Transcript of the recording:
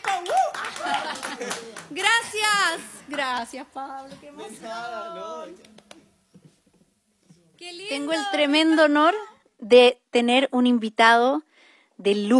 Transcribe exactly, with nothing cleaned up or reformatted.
Gracias. Gracias, Pablo. Qué emoción. Qué lindo. Tengo el tremendo honor de tener un invitado de lujo.